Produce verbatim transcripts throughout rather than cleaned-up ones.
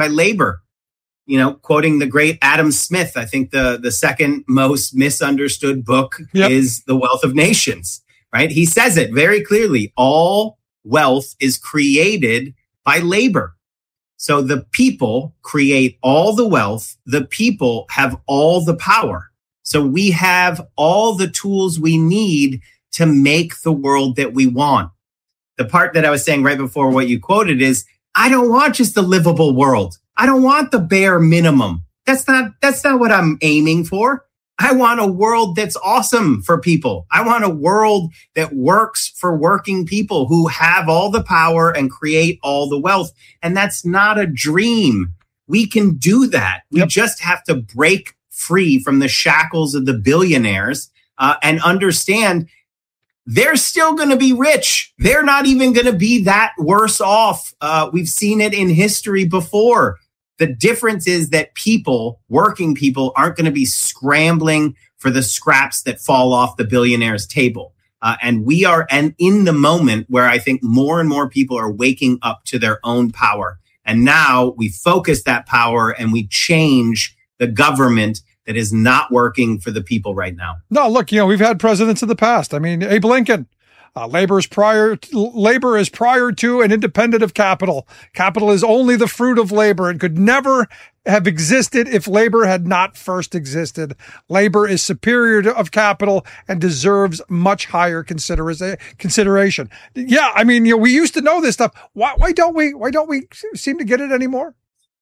by labor. You know, quoting the great Adam Smith, I think the, the second most misunderstood book yep. is The Wealth of Nations, right? He says it very clearly. All wealth is created by labor. So the people create all the wealth. The people have all the power. So we have all the tools we need to make the world that we want. The part that I was saying right before what you quoted is, I don't want just the livable world. I don't want the bare minimum. That's not, that's not what I'm aiming for. I want a world that's awesome for people. I want a world that works for working people who have all the power and create all the wealth. And that's not a dream. We can do that. We yep. just have to break free from the shackles of the billionaires uh, and understand they're still going to be rich. They're not even going to be that worse off. Uh, we've seen it in history before. The difference is that people, working people, aren't going to be scrambling for the scraps that fall off the billionaire's table. Uh, and we are and in the moment where I think more and more people are waking up to their own power. And now we focus that power and we change the government that is not working for the people right now. No, look, you know, we've had presidents in the past. I mean, Abe Lincoln. Uh, labor is prior to, labor is prior to and independent of capital. Capital is only the fruit of labor and could never have existed if labor had not first existed. Labor is superior to, of capital and deserves much higher considera- consideration. Yeah, I mean, you know, we used to know this stuff. Why, why don't we? Why don't we seem to get it anymore?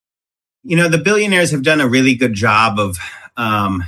You know, the billionaires have done a really good job of um,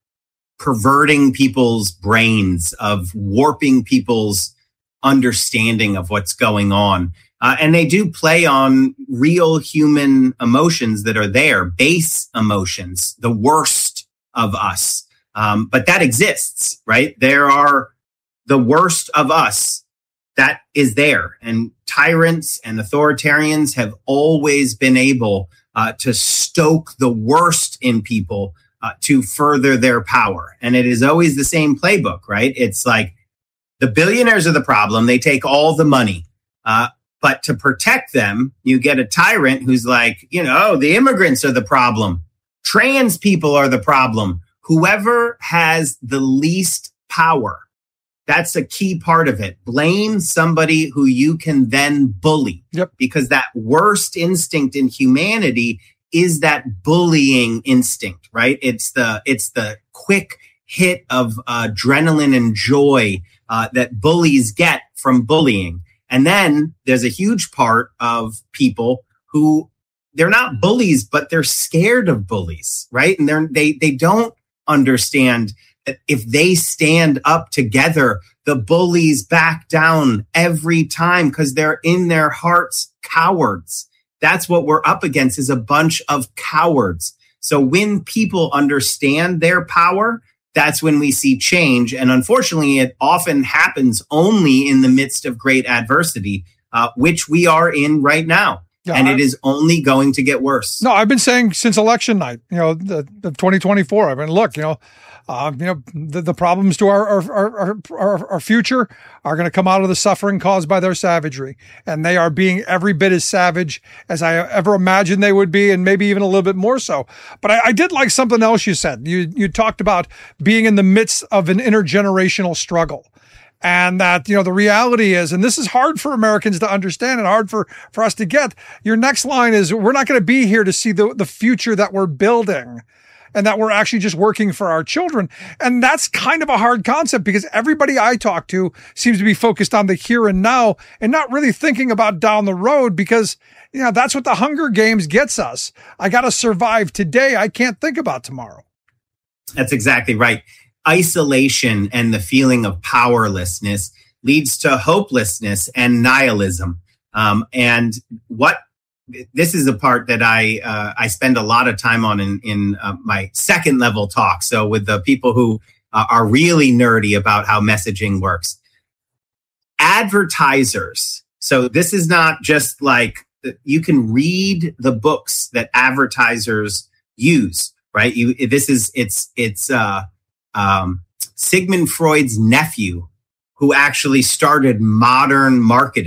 perverting people's brains, of warping people's understanding of what's going on. Uh, and they do play on real human emotions that are there, base emotions, the worst of us. Um, but that exists, right? There are the worst of us that is there. And tyrants and authoritarians have always been able uh, to stoke the worst in people uh, to further their power. And it is always the same playbook, right? It's like, the billionaires are the problem. They take all the money. Uh, but to protect them, you get a tyrant who's like, you know, oh, the immigrants are the problem. Trans people are the problem. Whoever has the least power, that's a key part of it. Blame somebody who you can then bully. Yep. Because that worst instinct in humanity is that bullying instinct, right? It's the, it's the quick hit of uh, adrenaline and joy Uh, that bullies get from bullying. And then there's a huge part of people who they're not bullies, but they're scared of bullies, right? And they're, they they don't understand that if they stand up together, the bullies back down every time because they're in their hearts cowards. That's what we're up against, is a bunch of cowards. So when people understand their power, that's when we see change. And unfortunately, it often happens only in the midst of great adversity, uh, which we are in right now. Yeah, and it is only going to get worse. No, I've been saying since election night, you know, the, the twenty twenty-four, I mean, look, you know, uh, you know, the, the problems to our, our, our, our, our future are going to come out of the suffering caused by their savagery. And they are being every bit as savage as I ever imagined they would be, and maybe even a little bit more so. But I, I did like something else you said. You, you talked about being in the midst of an intergenerational struggle. And that, you know, the reality is, and this is hard for Americans to understand and hard for, for us to get, your next line is, we're not going to be here to see the, the future that we're building, and that we're actually just working for our children. And that's kind of a hard concept, because everybody I talk to seems to be focused on the here and now and not really thinking about down the road, because, you know, that's what the Hunger Games gets us. I got to survive today. I can't think about tomorrow. That's exactly right. Isolation and the feeling of powerlessness leads to hopelessness and nihilism. Um, and what this is the part that I uh, I spend a lot of time on in in uh, my second level talk. So with the people who uh, are really nerdy about how messaging works, advertisers. So this is not just like, you can read the books that advertisers use, right? You this is it's it's. Uh, Um, Sigmund Freud's nephew, who actually started modern marketing.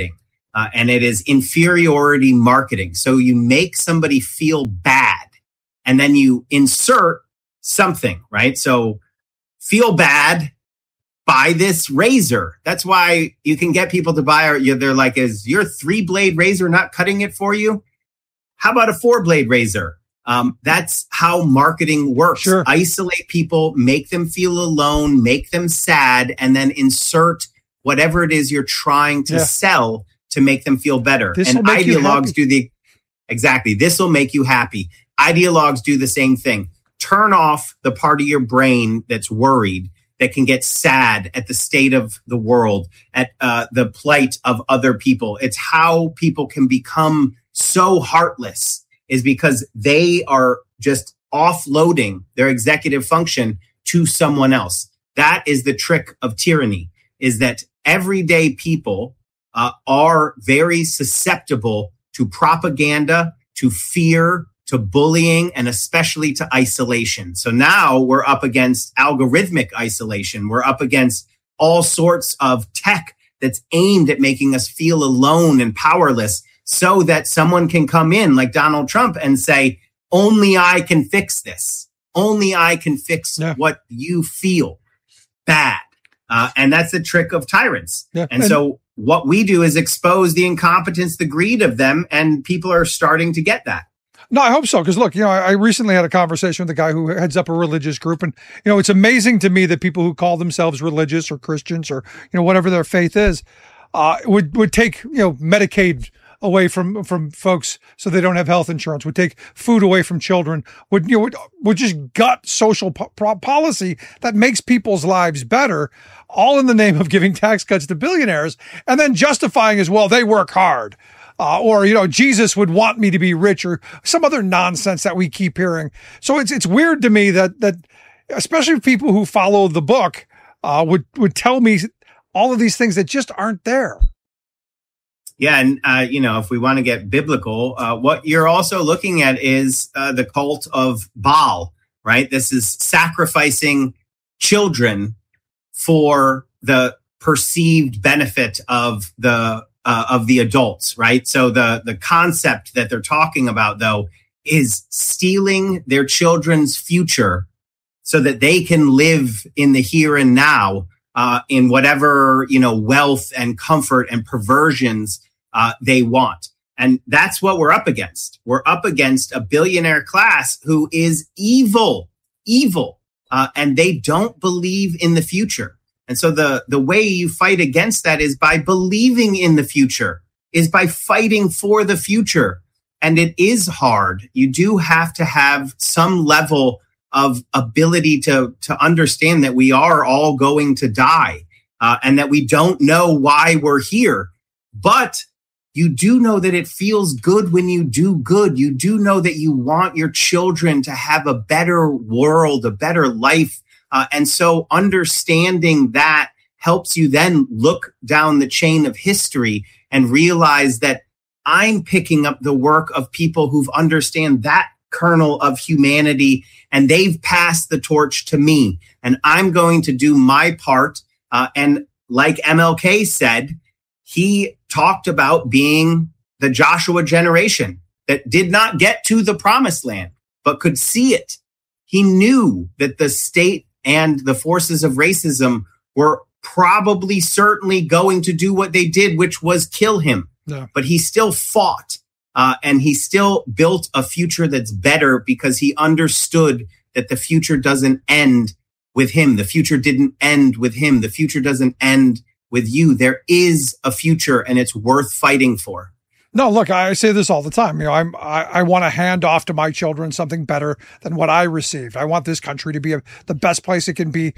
uh, and it is inferiority marketing. So you make somebody feel bad, and then you insert something, right? So feel bad, buy this razor. That's why you can get people to buy, or they're like, is your three blade razor not cutting it for you? How about a four blade razor? Um, that's how marketing works. Sure. Isolate people, make them feel alone, make them sad, and then insert whatever it is you're trying to yeah. sell to make them feel better. This and ideologues do the, exactly, this will make you happy. Ideologues do the same thing. Turn off the part of your brain that's worried, that can get sad at the state of the world, at uh, the plight of other people. It's how people can become so heartless, is because they are just offloading their executive function to someone else. That is the trick of tyranny, is that everyday people uh, are very susceptible to propaganda, to fear, to bullying, and especially to isolation. So now we're up against algorithmic isolation. We're up against all sorts of tech that's aimed at making us feel alone and powerless, so that someone can come in like Donald Trump and say, only I can fix this. Only I can fix yeah. what you feel bad. Uh, and that's the trick of tyrants. Yeah. And, and so what we do is expose the incompetence, the greed of them, and people are starting to get that. No, I hope so. Because look, you know, I recently had a conversation with a guy who heads up a religious group. And, you know, it's amazing to me that people who call themselves religious or Christians or, you know, whatever their faith is, uh, would, would take, you know, Medicaid away from, from folks so they don't have health insurance, would take food away from children, would, you know, would, would just gut social po- policy that makes people's lives better, all in the name of giving tax cuts to billionaires, and then justifying as, well, they work hard. Uh, or, you know, Jesus would want me to be rich, or some other nonsense that we keep hearing. So it's, it's weird to me that, that especially people who follow the book, uh, would, would tell me all of these things that just aren't there. Yeah. And, uh, you know, if we want to get biblical, uh, what you're also looking at is uh, the cult of Baal, right? This is sacrificing children for the perceived benefit of the uh, of the adults, right? So the the concept that they're talking about, though, is stealing their children's future so that they can live in the here and now, uh, in whatever, you know, wealth and comfort and perversions uh, they want. And that's what we're up against. We're up against a billionaire class who is evil, evil, uh, and they don't believe in the future. And so the, the way you fight against that is by believing in the future, is by fighting for the future. And it is hard. You do have to have some level of ability to, to understand that we are all going to die, uh, and that we don't know why we're here. But you do know that it feels good when you do good. You do know that you want your children to have a better world, a better life. Uh, and so understanding that helps you then look down the chain of history and realize that I'm picking up the work of people who've understand that kernel of humanity, and they've passed the torch to me, and I'm going to do my part. Uh, and like M L K said, he talked about being the Joshua generation that did not get to the promised land, but could see it. He knew that the state and the forces of racism were probably certainly going to do what they did, which was kill him. No. But he still fought, uh, and he still built a future that's better because he understood that the future doesn't end with him. The future didn't end with him. The future doesn't end with you. There is a future, and it's worth fighting for. No, look, I say this all the time. You know, I'm, I, I want to hand off to my children something better than what I received. I want this country to be a, the best place it can be,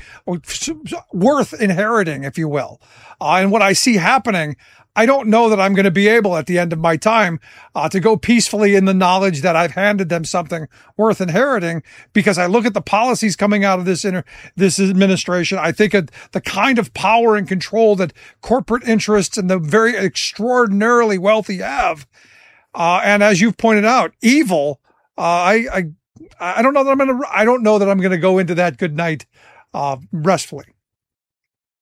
worth inheriting, if you will. Uh, and what I see happening, I don't know that I'm going to be able at the end of my time uh, to go peacefully in the knowledge that I've handed them something worth inheriting, because I look at the policies coming out of this inter- this administration. I think of the kind of power and control that corporate interests and the very extraordinarily wealthy have. Uh, and as you've pointed out, evil. Uh, I, I I don't know that I'm going to. I don't know that I'm going to go into that good night uh, restfully.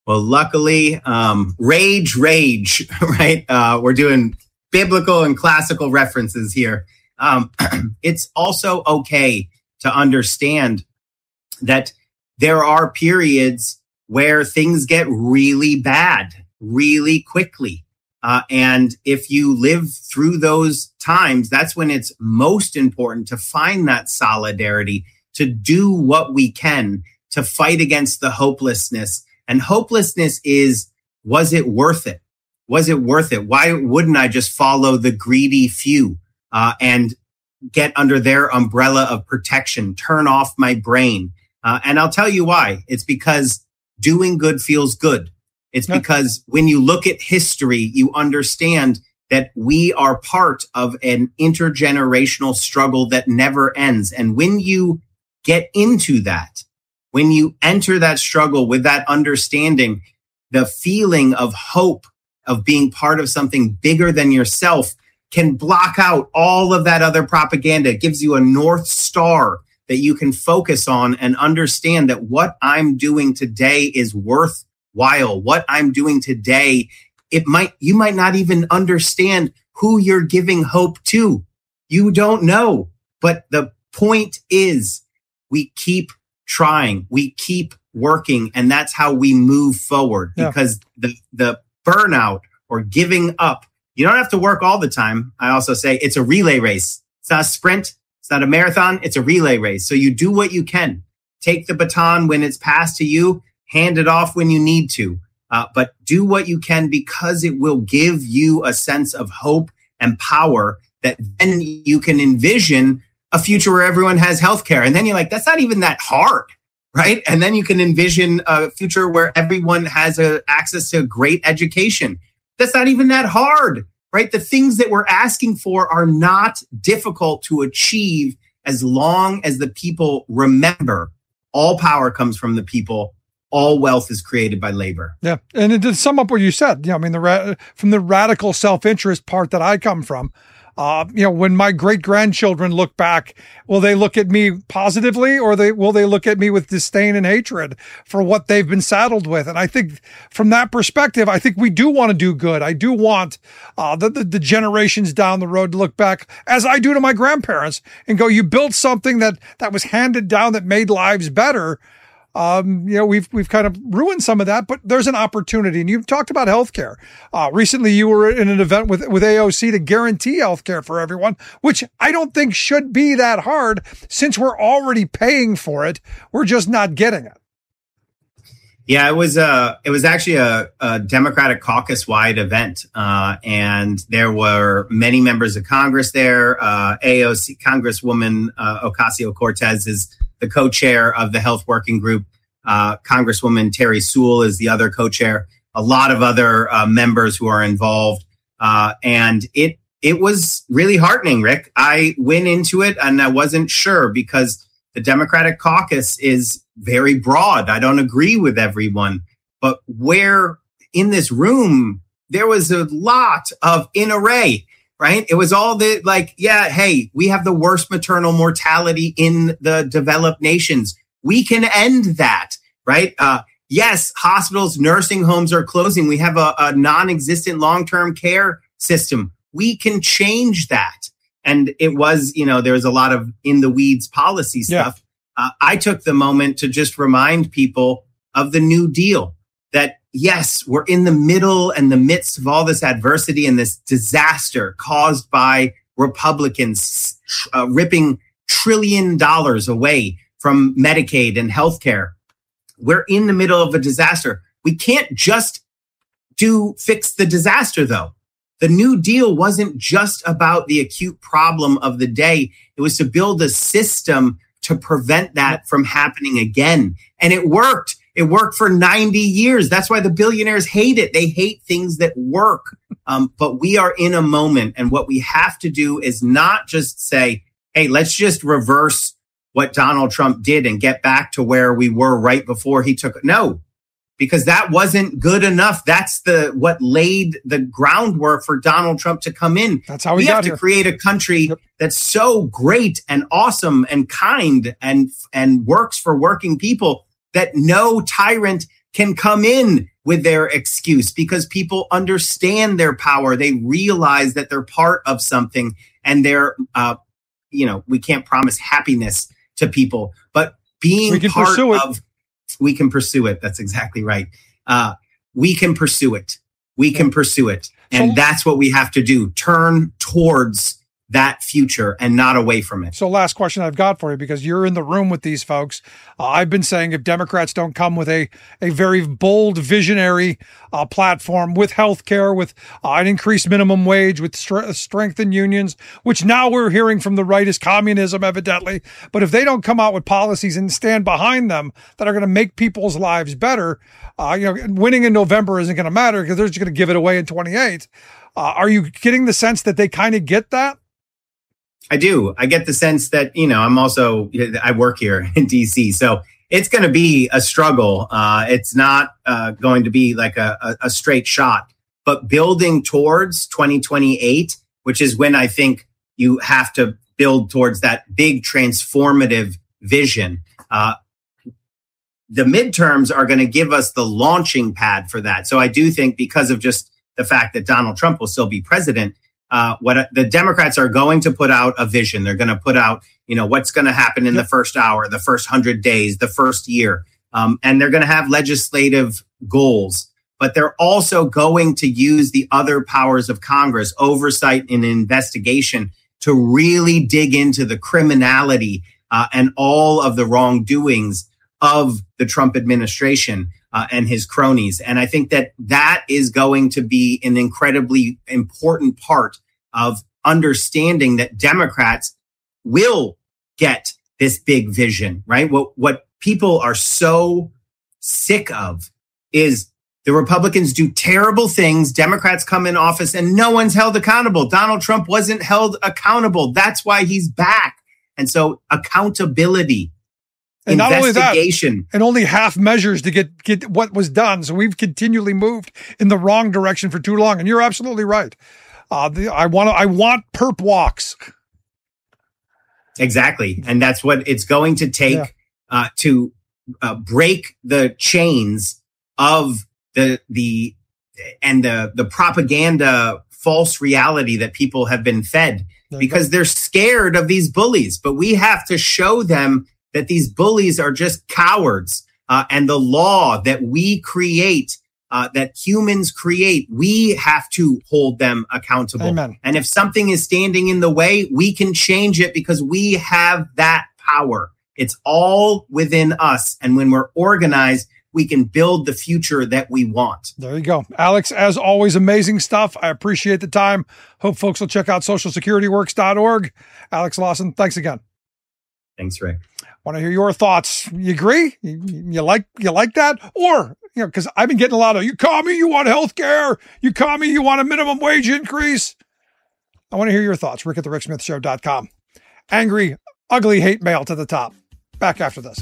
Well, luckily, um, rage, rage, right? Uh, we're doing biblical and classical references here. Um, it's also okay to understand that there are periods where things get really bad, really quickly. Uh, and if you live through those times, that's when it's most important to find that solidarity, to do what we can to fight against the hopelessness. And hopelessness is, was it worth it? Was it worth it? Why wouldn't I just follow the greedy few uh, and get under their umbrella of protection, turn off my brain? Uh, and I'll tell you why. It's because doing good feels good. It's yeah. because when you look at history, you understand that we are part of an intergenerational struggle that never ends. And when you get into that, when you enter that struggle with that understanding, the feeling of hope, of being part of something bigger than yourself, can block out all of that other propaganda. It gives you a North Star that you can focus on and understand that what I'm doing today is worthwhile. What I'm doing today, it might, you might not even understand who you're giving hope to. You don't know. But the point is, we keep trying, we keep working, and that's how we move forward. Yeah. Because the, the burnout or giving up, you don't have to work all the time. I also say it's a relay race. It's not a sprint. It's not a marathon. It's a relay race. So you do what you can. Take the baton when it's passed to you, hand it off when you need to. Uh, but do what you can, because it will give you a sense of hope and power that then you can envision a future where everyone has healthcare. And then you're like, that's not even that hard, right? And then you can envision a future where everyone has a, access to great education. That's not even that hard, right? The things that we're asking for are not difficult to achieve as long as the people remember all power comes from the people. All wealth is created by labor. Yeah. And to sum up what you said, you know, I mean, the ra- from the radical self-interest part that I come from, uh, you know, when my great-grandchildren look back, will they look at me positively, or they will they look at me with disdain and hatred for what they've been saddled with? And I think from that perspective, I think we do want to do good. I do want uh, the, the, the generations down the road to look back, as I do to my grandparents, and go, you built something that that was handed down that made lives better. Um, you know, we've we've kind of ruined some of that, but there's an opportunity. And you've talked about healthcare. Uh, recently, you were in an event with with A O C to guarantee healthcare for everyone, which I don't think should be that hard, since we're already paying for it. We're just not getting it. Yeah, it was a it was actually a, a Democratic caucus-wide event, uh, and there were many members of Congress there. Uh, A O C Congresswoman uh, Ocasio-Cortez is the co-chair of the Health Working Group. Uh, Congresswoman Terry Sewell is the other co-chair. A lot of other uh, members who are involved, uh, and it it was really heartening, Rick. I went into it and I wasn't sure, because the Democratic caucus is very broad. I don't agree with everyone, but where in this room, there was a lot of in array, right? It was all the like, yeah, hey, we have the worst maternal mortality in the developed nations. We can end that, right? Uh, yes, hospitals, nursing homes are closing. We have a, a non-existent long-term care system. We can change that. And it was, you know, there was a lot of in the weeds policy stuff. Yeah. Uh, I took the moment to just remind people of the New Deal, that yes, we're in the middle and the midst of all this adversity and this disaster caused by Republicans uh, ripping trillion dollars away from Medicaid and healthcare. We're in the middle of a disaster. We can't just do fix the disaster, though. The New Deal wasn't just about the acute problem of the day. It was to build a system to prevent that from happening again. And it worked. It worked for ninety years. That's why the billionaires hate it. They hate things that work. Um, but we are in a moment. And what we have to do is not just say, hey, let's just reverse what Donald Trump did and get back to where we were right before he took it. No, because that wasn't good enough. That's the what laid the groundwork for Donald Trump to come in. That's how we, we got have to here. create a country yep. that's so great and awesome and kind and and works for working people that no tyrant can come in with their excuse because people understand their power. They realize that they're part of something, and they're, uh, you know, we can't promise happiness to people, but being part of, we can pursue it. That's exactly right. Uh, we can pursue it. We can pursue it. And so, that's what we have to do. Turn towards that future and not away from it. So last question I've got for you, because you're in the room with these folks. Uh, I've been saying if Democrats don't come with a, a very bold, visionary uh, platform with healthcare, with uh, an increased minimum wage, with st- strengthened unions, which now we're hearing from the right is communism, evidently. But if they don't come out with policies and stand behind them that are going to make people's lives better, uh, you know, winning in November isn't going to matter because they're just going to give it away in twenty-eight. Uh, are you getting the sense that they kind of get that? I do. I get the sense that, you know, I'm also, I work here in D C, so it's going to be a struggle. Uh, it's not uh, going to be like a, a, a straight shot, but building towards twenty twenty-eight, which is when I think you have to build towards that big transformative vision. Uh, the midterms are going to give us the launching pad for that. So I do think because of just the fact that Donald Trump will still be president, Uh, what the Democrats are going to put out a vision. They're going to put out, you know, what's going to happen in the first hour, the first hundred days, the first year. Um, and they're going to have legislative goals, but they're also going to use the other powers of Congress, oversight and investigation, to really dig into the criminality uh, and all of the wrongdoings of the Trump administration uh, and his cronies. And I think that that is going to be an incredibly important part of understanding that Democrats will get this big vision, right? What, what people are so sick of is the Republicans do terrible things. Democrats come in office and no one's held accountable. Donald Trump wasn't held accountable. That's why he's back. And so accountability, and not only that, investigation, and only half measures to get, get what was done. So we've continually moved in the wrong direction for too long. And you're absolutely right. Uh, the, I want I want perp walks. Exactly. And that's what it's going to take yeah. uh, to uh, break the chains of the, the, and the, the propaganda, false reality that people have been fed because they're scared of these bullies. But we have to show them that these bullies are just cowards, uh, and the law that we create, uh, that humans create, we have to hold them accountable. Amen. And if something is standing in the way, we can change it because we have that power. It's all within us. And when we're organized, we can build the future that we want. There you go. Alex, as always, amazing stuff. I appreciate the time. Hope folks will check out social security works dot org. Alex Lawson, thanks again. Thanks, Ray. Want to hear your thoughts. You agree? You, you like you like that? Or, you know, because I've been getting a lot of, you call me, you want health care. You call me, you want a minimum wage increase. I want to hear your thoughts. Rick at the Rick Smith Show dot com. Angry, ugly hate mail to the top. Back after this.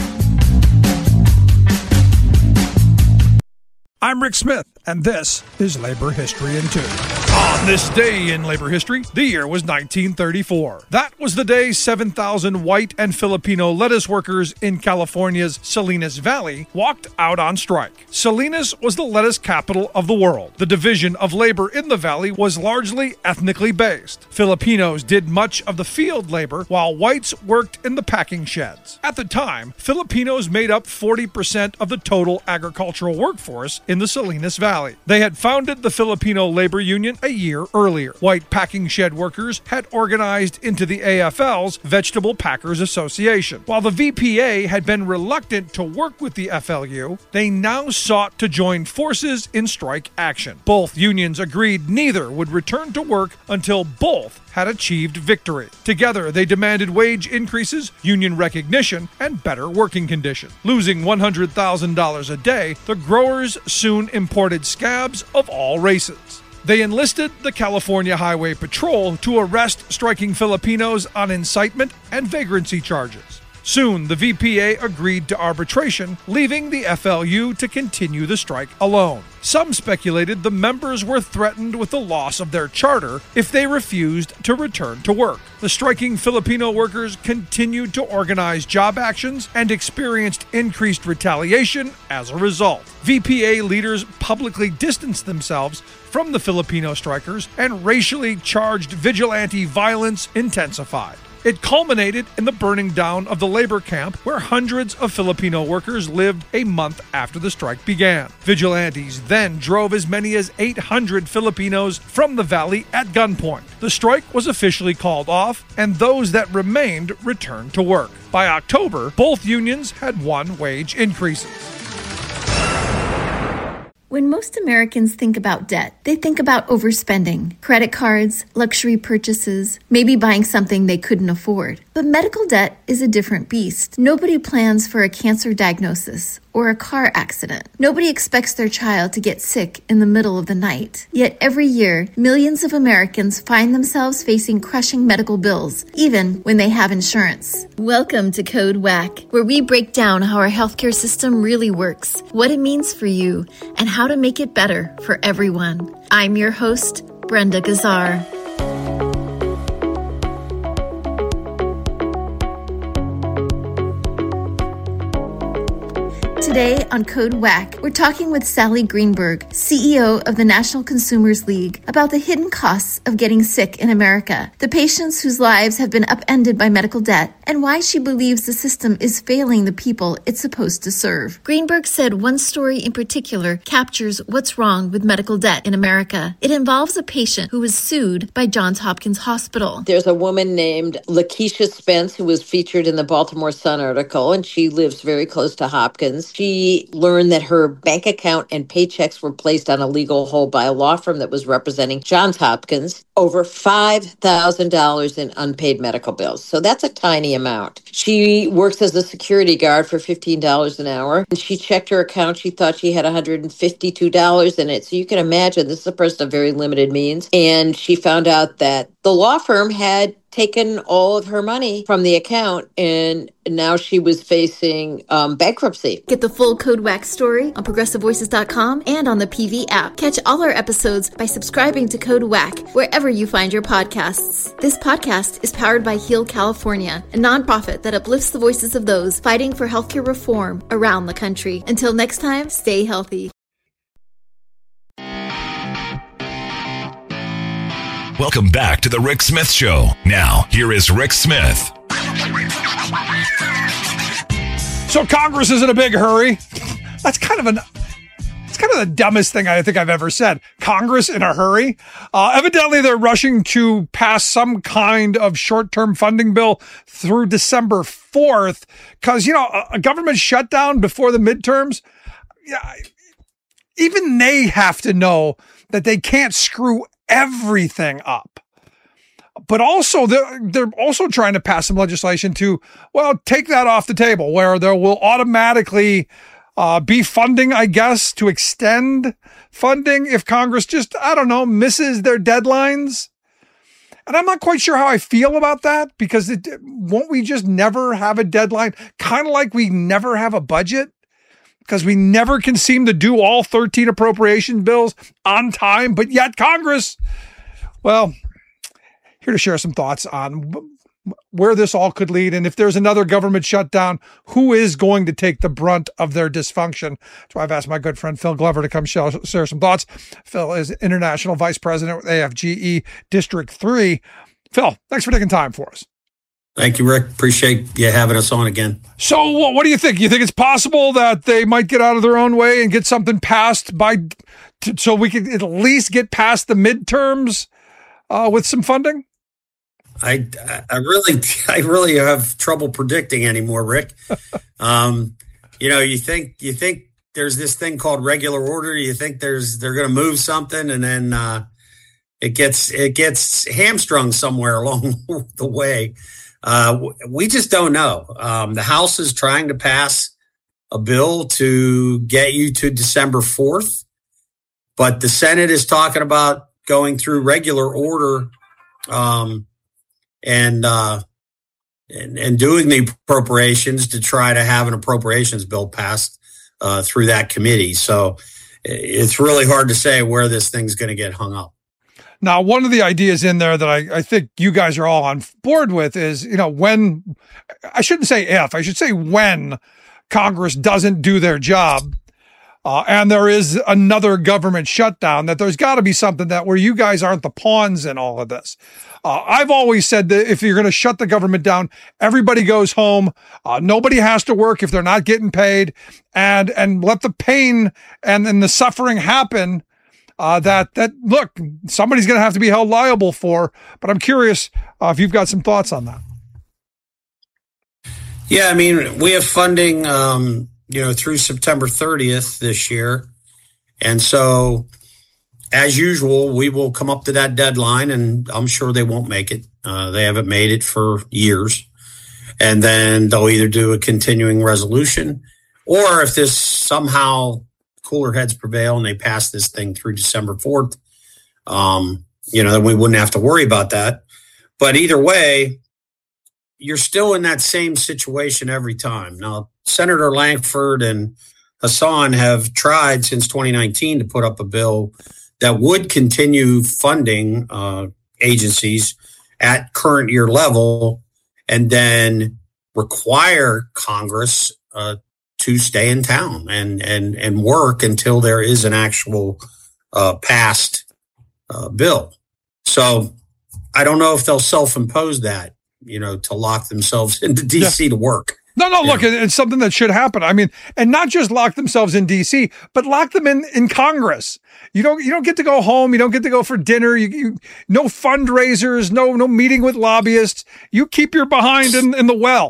I'm Rick Smith, and this is Labor History in Two. On this day in labor history, the year was nineteen thirty-four. That was the day seven thousand white and Filipino lettuce workers in California's Salinas Valley walked out on strike. Salinas was the lettuce capital of the world. The division of labor in the valley was largely ethnically based. Filipinos did much of the field labor, while whites worked in the packing sheds. At the time, Filipinos made up forty percent of the total agricultural workforce in the Salinas Valley. They had founded the Filipino Labor Union a year earlier. White packing shed workers had organized into the A F L's Vegetable Packers Association. While the V P A had been reluctant to work with the F L U, they now sought to join forces in strike action. Both unions agreed neither would return to work until both had achieved victory. Together, they demanded wage increases, union recognition, and better working conditions. Losing one hundred thousand dollars a day, the growers soon imported scabs of all races. They enlisted the California Highway Patrol to arrest striking Filipinos on incitement and vagrancy charges. Soon, the V P A agreed to arbitration, leaving the F L U to continue the strike alone. Some speculated the members were threatened with the loss of their charter if they refused to return to work. The striking Filipino workers continued to organize job actions and experienced increased retaliation as a result. V P A leaders publicly distanced themselves from the Filipino strikers, and racially charged vigilante violence intensified. It culminated in the burning down of the labor camp where hundreds of Filipino workers lived a month after the strike began. Vigilantes then drove as many as eight hundred Filipinos from the valley at gunpoint. The strike was officially called off, and those that remained returned to work. By October, both unions had won wage increases. When most Americans think about debt, they think about overspending, credit cards, luxury purchases, maybe buying something they couldn't afford. But medical debt is a different beast. Nobody plans for a cancer diagnosis or a car accident. Nobody expects their child to get sick in the middle of the night. Yet every year, millions of Americans find themselves facing crushing medical bills, even when they have insurance. Welcome to Code Whack, where we break down how our healthcare system really works, what it means for you, and how to make it better for everyone. I'm your host, Brenda Gazzar. Today on Code Whack, we're talking with Sally Greenberg, C E O of the National Consumers League, about the hidden costs of getting sick in America, the patients whose lives have been upended by medical debt, and why she believes the system is failing the people it's supposed to serve. Greenberg said one story in particular captures what's wrong with medical debt in America. It involves a patient who was sued by Johns Hopkins Hospital. There's a woman named Lakeisha Spence who was featured in the Baltimore Sun article, and she lives very close to Hopkins. She learned that her bank account and paychecks were placed on a legal hold by a law firm that was representing Johns Hopkins, over five thousand dollars in unpaid medical bills. So that's a tiny amount. She works as a security guard for fifteen dollars an hour. And she checked her account. She thought she had one hundred fifty-two dollars in it. So you can imagine this is a person of very limited means. And she found out that the law firm had taken all of her money from the account, and now she was facing um, bankruptcy. Get the full Code Whack story on progressive voices dot com and on the P V app. Catch all our episodes by subscribing to Code Whack wherever you find your podcasts. This podcast is powered by Heal California, a nonprofit that uplifts the voices of those fighting for healthcare reform around the country. Until next time, stay healthy. Welcome back to the Rick Smith Show. Now, here is Rick Smith. So Congress is in a big hurry. That's kind of an, it's kind of the dumbest thing I think I've ever said. Congress in a hurry. Uh, evidently, they're rushing to pass some kind of short-term funding bill through December fourth because, you know, a, a government shutdown before the midterms, yeah, even they have to know that they can't screw everything up. But also, they're, they're also trying to pass some legislation to, well, take that off the table, where there will automatically uh, be funding, I guess, to extend funding if Congress just, I don't know, misses their deadlines. And I'm not quite sure how I feel about that, because it, won't we just never have a deadline? Kind of like we never have a budget, because we never can seem to do all thirteen appropriation bills on time. But yet Congress, well, here to share some thoughts on where this all could lead. And if there's another government shutdown, who is going to take the brunt of their dysfunction? So I've asked my good friend Phil Glover to come share, share some thoughts. Phil is International Vice President with A F G E District three. Phil, thanks for taking time for us. Thank you, Rick. Appreciate you having us on again. So what do you think? You think it's possible that they might get out of their own way and get something passed by, t- so we could at least get past the midterms uh, with some funding? I, I really, I really have trouble predicting anymore, Rick. um, you know, you think, you think there's this thing called regular order. You think there's, they're going to move something, and then uh, it gets, it gets hamstrung somewhere along the way. Uh, we just don't know. Um, the House is trying to pass a bill to get you to December fourth, but the Senate is talking about going through regular order. Um, and, uh, and, and doing the appropriations to try to have an appropriations bill passed uh, through that committee. So it's really hard to say where this thing's going to get hung up. Now, one of the ideas in there that I, I think you guys are all on board with is, you know, when, I shouldn't say if, I should say when Congress doesn't do their job, uh, and there is another government shutdown, that there's got to be something that where you guys aren't the pawns in all of this. Uh, I've always said that if you're going to shut the government down, everybody goes home. Uh, nobody has to work if they're not getting paid, and, and let the pain and, and the suffering happen. Uh, that, that, look, somebody's going to have to be held liable for, but I'm curious uh, if you've got some thoughts on that. Yeah, I mean, we have funding, um, you know, through September thirtieth this year. And so, as usual, we will come up to that deadline, and I'm sure they won't make it. Uh, they haven't made it for years. And then they'll either do a continuing resolution, or if this somehow cooler heads prevail and they pass this thing through December fourth, um, you know, then we wouldn't have to worry about that. But either way, you're still in that same situation every time. Now, Senator Lankford and Hassan have tried since twenty nineteen to put up a bill that would continue funding uh, agencies at current year level and then require Congress uh, to stay in town and, and, and work until there is an actual uh, passed uh, bill. So I don't know if they'll self-impose that, you know, to lock themselves into D C yeah. to work. No, no, look, know. It's something that should happen. I mean, and not just lock themselves in D C, but lock them in, in Congress. You don't, you don't get to go home. You don't get to go for dinner. You, you no fundraisers, no, no meeting with lobbyists. You keep your behind in, in the well.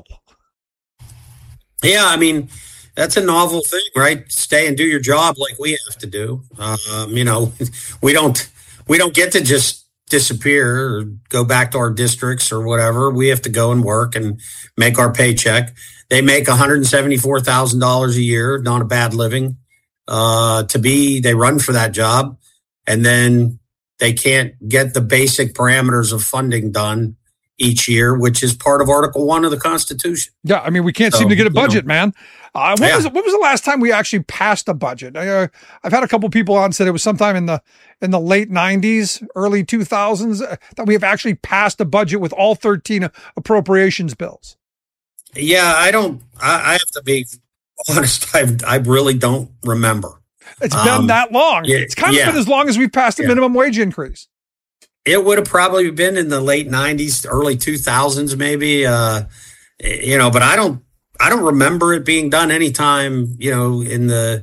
Yeah. I mean, that's a novel thing, right? Stay and do your job like we have to do. Um, you know, we don't, we don't get to just disappear or go back to our districts or whatever. We have to go and work and make our paycheck. They make one hundred seventy-four thousand dollars a year, not a bad living. Uh, to be, they run for that job, and then they can't get the basic parameters of funding done each year, which is part of Article One of the Constitution. Yeah, I mean, we can't so, seem to get a budget, you know, man. Uh, when, yeah. was, when was the last time we actually passed a budget? I, uh, I've had a couple people on said it was sometime in the in the late nineties, early two thousands uh, that we have actually passed a budget with all thirteen appropriations bills. Yeah, I don't. I, I have to be honest. I I really don't remember. It's been um, that long. Yeah, it's kind of yeah. been as long as we've passed a yeah. minimum wage increase. It would have probably been in the late nineties, early two thousands, maybe. Uh, you know, but I don't. I don't remember it being done anytime, you know, in the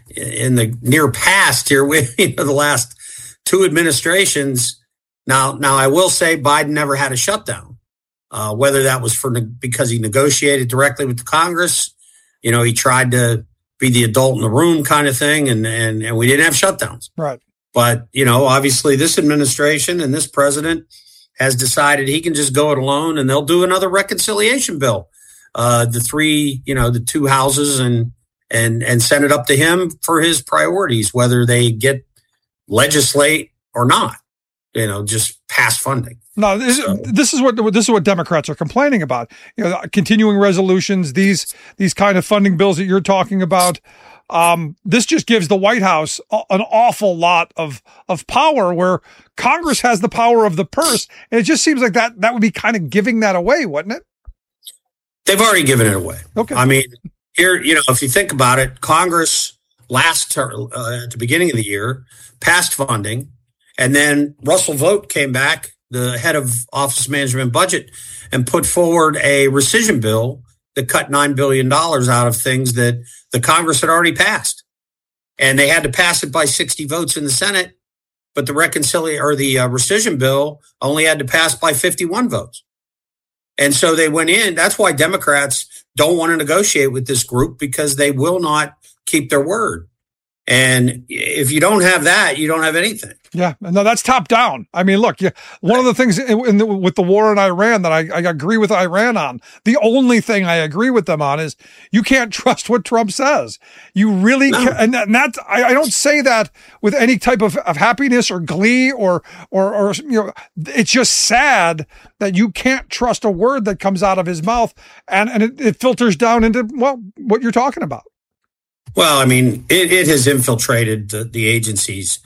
in the near past here with you know, the last two administrations. Now, now I will say Biden never had a shutdown, uh, whether that was for because he negotiated directly with the Congress. You know, he tried to be the adult in the room kind of thing, and and and we didn't have shutdowns. Right. But you know, obviously, this administration and this president has decided he can just go it alone, and they'll do another reconciliation bill. Uh, the three, you know, the two houses and, and, and send it up to him for his priorities, whether they get legislate or not, you know, just pass funding. No, this, so. this is what, this is what Democrats are complaining about. You know, continuing resolutions, these, these kind of funding bills that you're talking about. Um, this just gives the White House an awful lot of, of power where Congress has the power of the purse. And it just seems like that, that would be kind of giving that away, wouldn't it? They've already given it away. Okay. I mean, here, you know, if you think about it, Congress last term, uh, at the beginning of the year passed funding, and then Russell Vought came back, the head of Office of Management and Budget, and put forward a rescission bill that cut nine billion dollars out of things that the Congress had already passed. And they had to pass it by sixty votes in the Senate, but the reconciliation or the uh, rescission bill only had to pass by fifty-one votes. And so they went in. That's why Democrats don't want to negotiate with this group, because they will not keep their word. And if you don't have that, you don't have anything. Yeah, no, that's top down. I mean, look, yeah, one of the things in, in the, with the war in Iran that I, I agree with Iran on, the only thing I agree with them on is you can't trust what Trump says. You really no. can, and, and that's, I, I don't say that with any type of, of happiness or glee or, or, or, you know, it's just sad that you can't trust a word that comes out of his mouth, and, and it, it filters down into, well, what you're talking about. Well, I mean, it, it has infiltrated the, the agencies.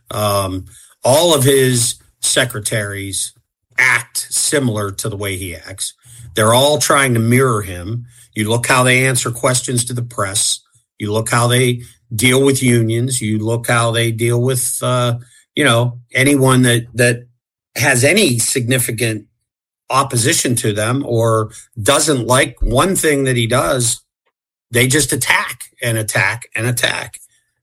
Um, all of his secretaries act similar to the way he acts. They're all trying to mirror him. You look how they answer questions to the press. You look how they deal with unions. You look how they deal with, uh, you know, anyone that, that has any significant opposition to them or doesn't like one thing that he does. They just attack and attack and attack.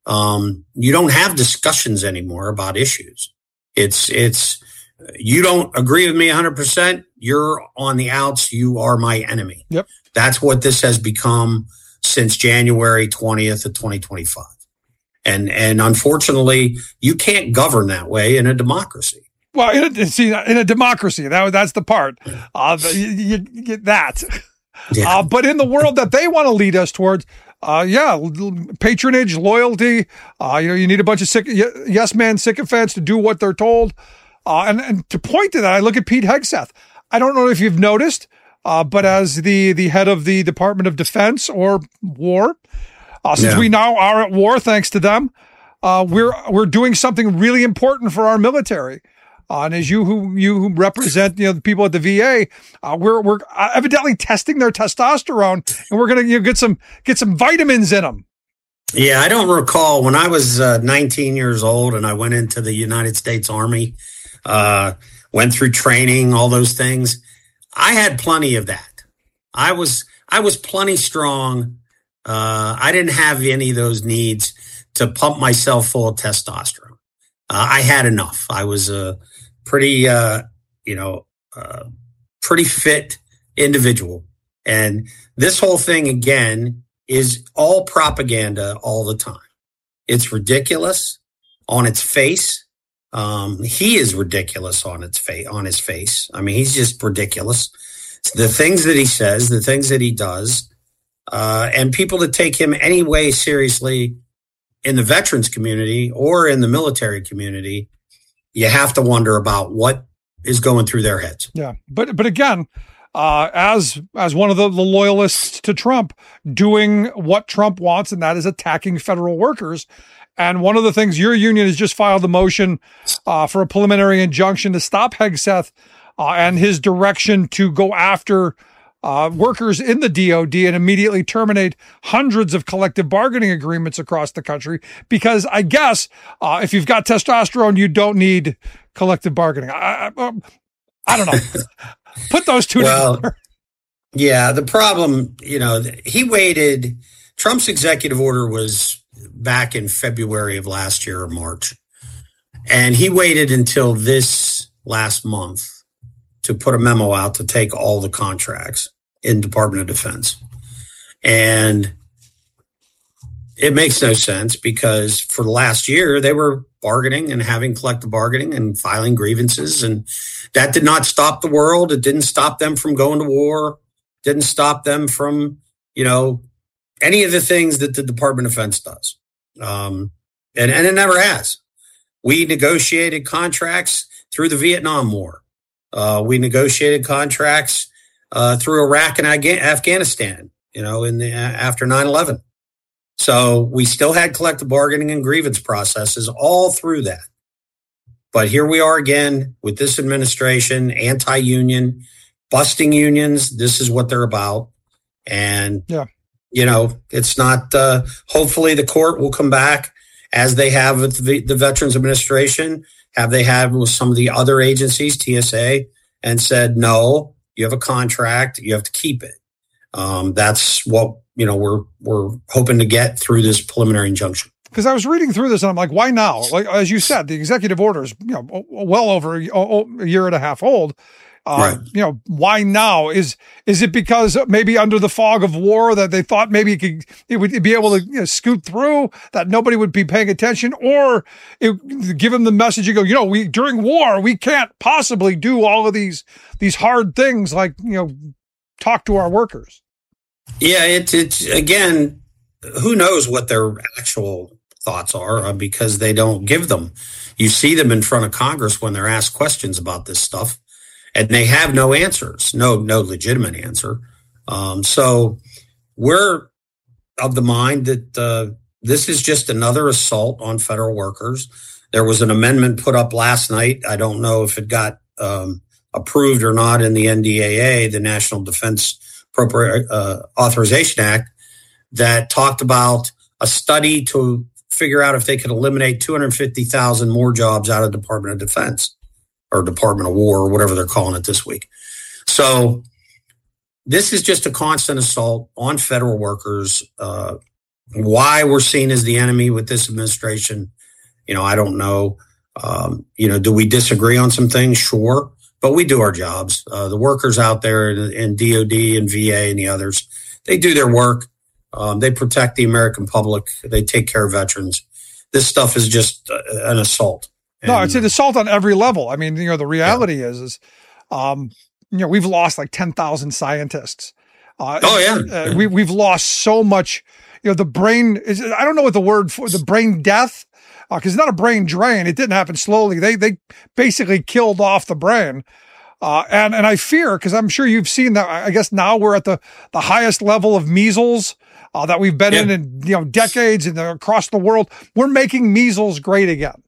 Um, you don't have discussions anymore about issues. It's, it's, you don't agree with me one hundred percent. You're on the outs. You are my enemy. Yep. That's what this has become since January twentieth of twenty twenty-five. And, and unfortunately, you can't govern that way in a democracy. Well, in a, see, in a democracy, that that's the part. Uh, you, you get that. Yeah. Uh, but in the world that they want to lead us towards, uh, yeah, patronage, loyalty. Uh, you know, you need a bunch of sick, yes man sycophants to do what they're told. Uh, and, and to point to that, I look at Pete Hegseth. I don't know if you've noticed, uh, but as the, the head of the Department of Defense or War, uh, since yeah. we now are at war, thanks to them, uh, we're we're doing something really important for our military. Uh, and as you who you who represent, you know, the people at the V A, uh, we're we're evidently testing their testosterone, and we're gonna you know, get some get some vitamins in them. Yeah, I don't recall when I was uh, nineteen years old and I went into the United States Army, uh, went through training, all those things. I had plenty of that. I was I was plenty strong. Uh, I didn't have any of those needs to pump myself full of testosterone. Uh, I had enough. I was a pretty, uh, you know, uh, pretty fit individual. And this whole thing, again, is all propaganda all the time. It's ridiculous on its face. Um, he is ridiculous on its face, on his face. I mean, he's just ridiculous. The things that he says, the things that he does, uh, and people that take him any way seriously in the veterans community or in the military community, you have to wonder about what is going through their heads. Yeah. But, but again, uh, as, as one of the, the loyalists to Trump, doing what Trump wants, and that is attacking federal workers. And one of the things your union has just filed a motion, uh, for a preliminary injunction to stop Hegseth, uh, and his direction to go after, uh, workers in the D O D and immediately terminate hundreds of collective bargaining agreements across the country. Because I guess, uh, if you've got testosterone, you don't need collective bargaining. I, I, I don't know. Put those two well, together. Yeah. The problem, you know, he waited. Trump's executive order was back in February of last year or March. And he waited until this last month to put a memo out to take all the contracts in Department of Defense. And it makes no sense because for the last year, they were bargaining and having collective bargaining and filing grievances. And that did not stop the world. It didn't stop them from going to war. Didn't stop them from, you know, any of the things that the Department of Defense does. Um, and, and it never has. We negotiated contracts through the Vietnam War. Uh, we negotiated contracts uh, through Iraq and Afghanistan, you know, in the, after nine eleven. So we still had collective bargaining and grievance processes all through that. But here we are again with this administration, anti-union, busting unions. This is what they're about. And, yeah. you know, it's not, uh, hopefully the court will come back as they have with the, the Veterans Administration, have they had with some of the other agencies, T S A, and said, no, you have a contract, you have to keep it. Um, that's what, you know, we're, we're hoping to get through this preliminary injunction. Because I was reading through this and I'm like, why now? Like, as you said, the executive order is, you know, well over a, a year and a half old. Uh, right. You know, why now? Is is it because maybe under the fog of war that they thought maybe it could it would be able to you know, scoot through, that nobody would be paying attention, or it, give them the message you go, you know, we during war we can't possibly do all of these these hard things like you know talk to our workers. Yeah, it's it's again, who knows what their actual thoughts are uh, because they don't give them. You see them in front of Congress when they're asked questions about this stuff. And they have no answers, no no legitimate answer. Um, so we're of the mind that uh, this is just another assault on federal workers. There was an amendment put up last night. I don't know if it got um, approved or not in the N D A A, the National Defense Appropri- uh, Authorization Act, that talked about a study to figure out if they could eliminate two hundred fifty thousand more jobs out of Department of Defense. Or Department of War, or whatever they're calling it this week. So this is just a constant assault on federal workers. Uh, why we're seen as the enemy with this administration, you know, I don't know. Um, you know, do we disagree on some things? Sure, but we do our jobs. Uh, the workers out there in, in D O D and V A and the others, they do their work. Um, they protect the American public. They take care of veterans. This stuff is just uh, an assault. No, it's an assault on every level. I mean, you know, the reality yeah. is, is, um, you know, we've lost like ten thousand scientists. Uh, oh yeah. Uh, we, we've lost so much, you know, the brain is, I don't know what the word for the brain death, uh, cause it's not a brain drain. It didn't happen slowly. They, they basically killed off the brain. Uh, and, and I fear, cause I'm sure you've seen that. I guess now we're at the, the highest level of measles, uh, that we've been yeah. in, in, you know, decades and across the world. We're making measles great again.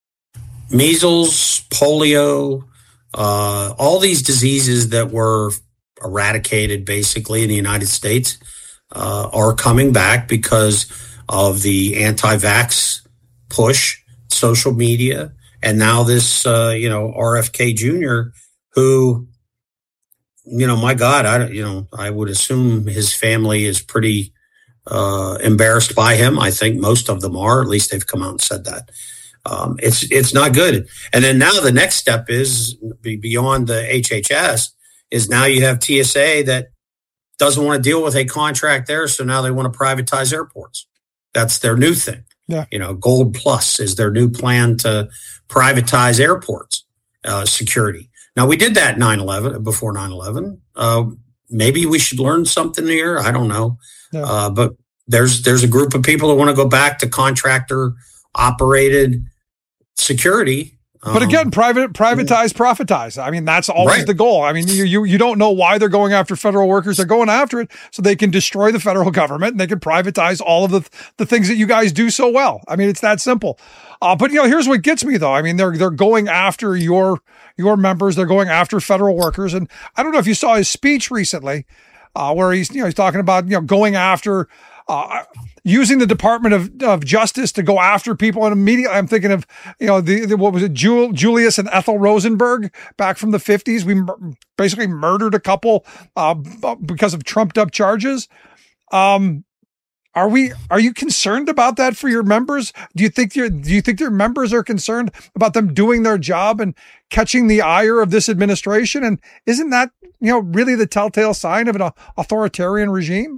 Measles, polio, uh, all these diseases that were eradicated basically in the United States uh, are coming back because of the anti-vax push, social media, and now this, uh, you know, R F K Junior, who, you know, my God, I you know, I would assume his family is pretty uh, embarrassed by him. I think most of them are. At least they've come out and said that. Um, it's it's not good. And then now the next step is beyond the H H S is now you have T S A that doesn't want to deal with a contract there, so now they want to privatize airports. That's their new thing. Yeah. You know, Gold Plus is their new plan to privatize airports uh, security. Now we did that nine eleven before nine eleven. Uh, maybe we should learn something here. I don't know. Yeah. Uh, but there's there's a group of people that want to go back to contractor operated security. But again, private, privatize, profitize. I mean, that's always right. the goal. I mean, you, you, you don't know why they're going after federal workers. They're going after it so they can destroy the federal government and they can privatize all of the, the things that you guys do so well. I mean, it's that simple. Uh, but you know, here's what gets me though. I mean, they're, they're going after your, your members. They're going after federal workers. And I don't know if you saw his speech recently, uh, where he's, you know, he's talking about, you know, going after, Uh, using the Department of, of Justice to go after people. And immediately I'm thinking of, you know, the, the what was it, Jul, Julius and Ethel Rosenberg back from the fifties. We mur- basically murdered a couple uh, because of trumped up charges. Um, are we, are you concerned about that for your members? Do you think your, do you think your members are concerned about them doing their job and catching the ire of this administration? And isn't that, you know, really the telltale sign of an authoritarian regime?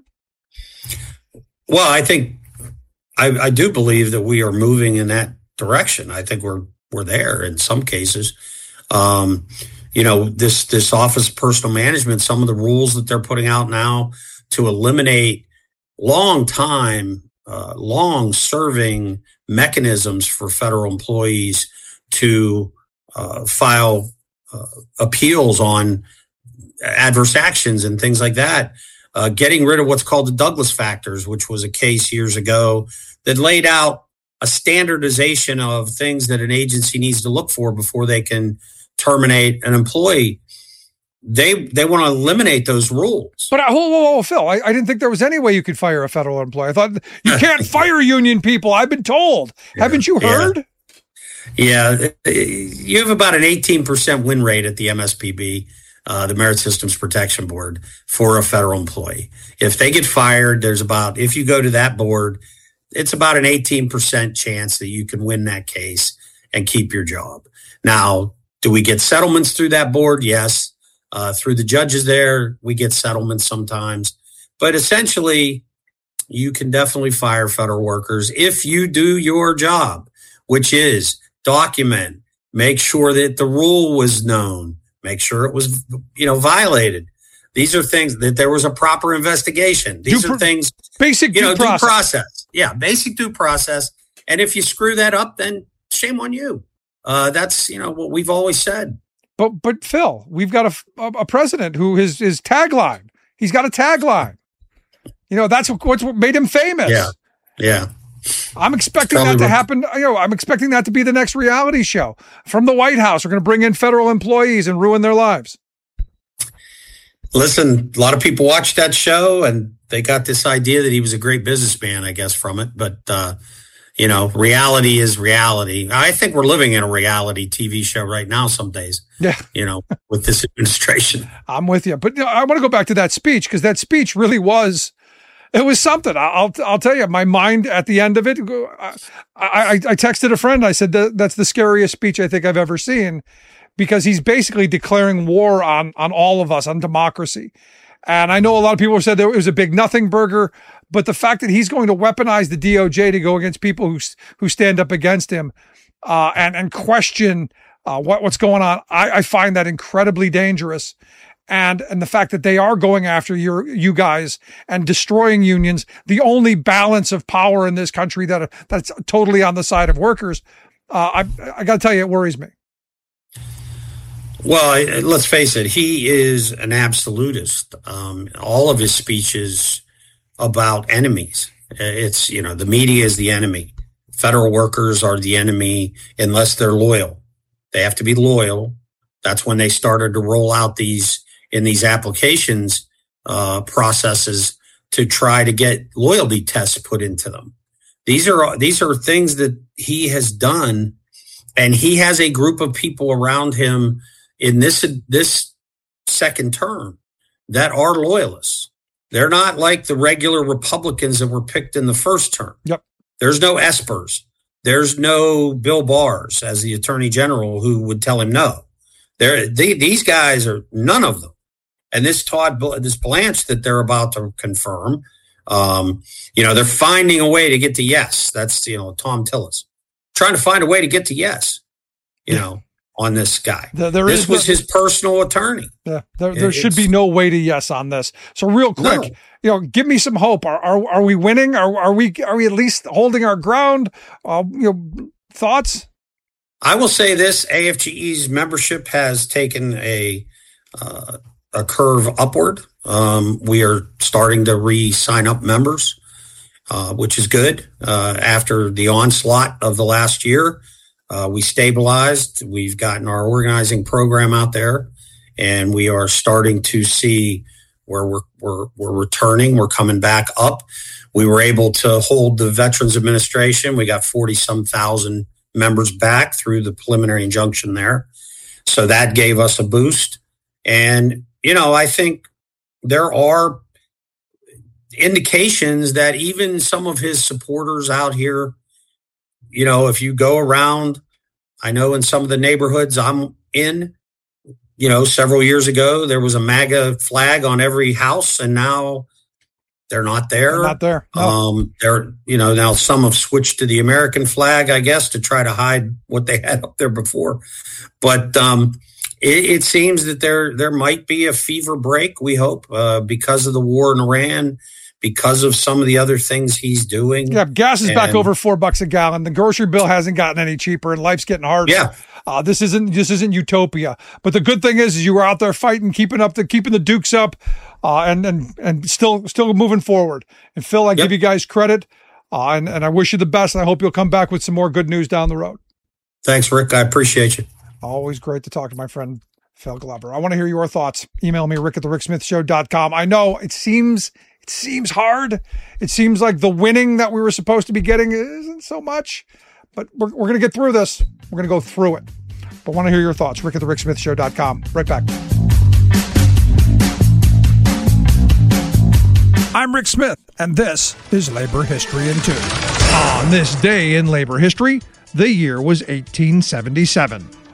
Well, I think I, I do believe that we are moving in that direction. I think we're we're there in some cases. Um, you know, this this Office of Personnel Management, some of the rules that they're putting out now to eliminate long time, uh, long serving mechanisms for federal employees to uh, file uh, appeals on adverse actions and things like that. Uh, getting rid of what's called the Douglas factors, which was a case years ago that laid out a standardization of things that an agency needs to look for before they can terminate an employee. They they want to eliminate those rules. But uh, whoa, whoa, whoa, Phil, I, I didn't think there was any way you could fire a federal employee. I thought you can't fire union people. I've been told. Yeah, Haven't you heard? Yeah. yeah, you have about an eighteen percent win rate at the M S P B. Uh, the Merit Systems Protection Board for a federal employee. If they get fired, there's about, if you go to that board, it's about an eighteen percent chance that you can win that case and keep your job. Now, do we get settlements through that board? Yes. Uh, through the judges there, we get settlements sometimes. But essentially, you can definitely fire federal workers if you do your job, which is document, make sure that the rule was known, make sure it was, you know, violated. These are things that there was a proper investigation. These due are things, basic you know, due process. due process. Yeah, basic due process. And if you screw that up, then shame on you. Uh, that's, you know, what we've always said. But, but Phil, we've got a, a president who his, his tagline, he's got a tagline. You know, that's what's what made him famous. Yeah. Yeah. I'm expecting that to happen. You know, I'm expecting that to be the next reality show from the White House. We're going to bring in federal employees and ruin their lives. Listen, a lot of people watched that show and they got this idea that he was a great businessman, I guess, from it. But, uh, you know, reality is reality. I think we're living in a reality T V show right now some days, yeah. you know, with this administration. I'm with you. But you know, I want to go back to that speech because that speech really was, it was something. I'll I'll tell you, my mind at the end of it, I, I, I texted a friend. I said, that, that's the scariest speech I think I've ever seen. Because he's basically declaring war on, on all of us, on democracy. And I know a lot of people have said that it was a big nothing burger, but the fact that he's going to weaponize the D O J to go against people who who stand up against him uh, and, and question uh, what, what's going on, I, I find that incredibly dangerous. And and the fact that they are going after your you guys and destroying unions, the only balance of power in this country that that's totally on the side of workers, uh, I, I got to tell you, it worries me. Well, let's face it, he is an absolutist. Um, all of his speeches about enemies. It's, you know, the media is the enemy. Federal workers are the enemy unless they're loyal. They have to be loyal. That's when they started to roll out these, in these applications, uh, processes to try to get loyalty tests put into them. These are, these are things that he has done, and he has a group of people around him in this this second term that are loyalists. They're not like the regular Republicans that were picked in the first term. Yep. There's no Espers. There's no Bill Barrs as the Attorney General who would tell him no. There, they, these guys are none of them. And this Todd, this Blanche that they're about to confirm, um, you know, they're finding a way to get to yes. That's, you know, Tom Tillis trying to find a way to get to yes. You know. On this guy. There, there this was the, his personal attorney. Yeah, there, there should be no way to yes on this. So real quick, no. you know, give me some hope. Are are, are we winning? Are are we are we at least holding our ground? Uh, you know, thoughts? I will say this: A F G E's membership has taken a uh, a curve upward. Um, we are starting to re-sign up members, uh, which is good. Uh, after the onslaught of the last year. Uh, we stabilized. We've gotten our organizing program out there, and we are starting to see where we're we're we're returning. We're coming back up. We were able to hold the Veterans Administration. We got forty some thousand members back through the preliminary injunction there, so that gave us a boost. And you know, I think there are indications that even some of his supporters out here. You know, if you go around, I know in some of the neighborhoods I'm in, you know, several years ago, there was a MAGA flag on every house, and now they're not there. They're not there. No. Um, they're, you know, now some have switched to the American flag, I guess, to try to hide what they had up there before. But um, it, it seems that there there might be a fever break, we hope, uh, because of the war in Iran. Because of some of the other things he's doing. Yeah, gas is and, back over four bucks a gallon. The grocery bill hasn't gotten any cheaper, and life's getting harder. Yeah, uh, this isn't this isn't utopia. But the good thing is, is you were out there fighting, keeping up the keeping the Dukes up, uh, and and and still still moving forward. And Phil, I yep. give you guys credit, uh, and and I wish you the best. And I hope you'll come back with some more good news down the road. Thanks, Rick. I appreciate you. Always great to talk to my friend Phil Glover. I want to hear your thoughts. Email me, Rick at the Rick Smith Show dot com. I know it seems. It seems hard. It seems like the winning that we were supposed to be getting isn't so much, but we're, we're going to get through this. We're going to go through it. But I want to hear your thoughts. Rick at the Rick Smith Show dot com. Right back. I'm Rick Smith, and this is Labor History in Two. On this day in labor history, the year was eighteen seventy-seven.